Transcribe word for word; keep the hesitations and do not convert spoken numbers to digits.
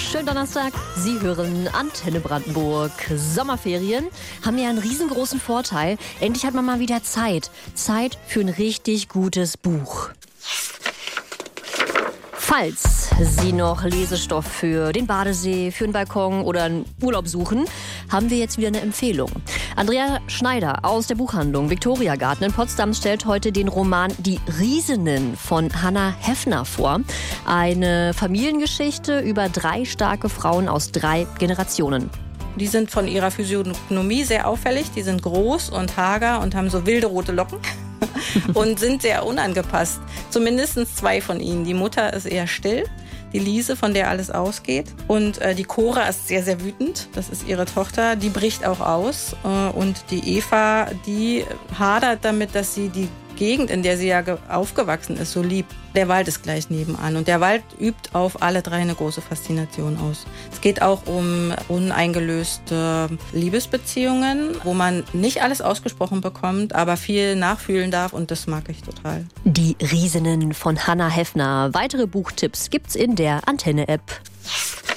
schönen Donnerstag. Sie hören Antenne Brandenburg. Sommerferien haben ja einen riesengroßen Vorteil. Endlich hat man mal wieder Zeit. Zeit für ein richtig gutes Buch. Falls Sie noch Lesestoff für den Badesee, für den Balkon oder einen Urlaub suchen, haben wir jetzt wieder eine Empfehlung. Andrea Schneider aus der Buchhandlung Victoria Garten in Potsdam stellt heute den Roman Die Riesinnen von Hannah Heffner vor. Eine Familiengeschichte über drei starke Frauen aus drei Generationen. Die sind von ihrer Physiognomie sehr auffällig. Die sind groß und hager und haben so wilde rote Locken und sind sehr unangepasst. Zumindest zwei von ihnen. Die Mutter ist eher still, die Lise, von der alles ausgeht. Und äh, die Cora ist sehr, sehr wütend. Das ist ihre Tochter. Die bricht auch aus. Äh, und die Eva, die hadert damit, dass sie die Gegend, in der sie ja aufgewachsen ist, so liebt. Der Wald ist gleich nebenan und der Wald übt auf alle drei eine große Faszination aus. Es geht auch um uneingelöste Liebesbeziehungen, wo man nicht alles ausgesprochen bekommt, aber viel nachfühlen darf und das mag ich total. Die Riesinnen von Hannah Heffner. Weitere Buchtipps gibt's in der Antenne-App.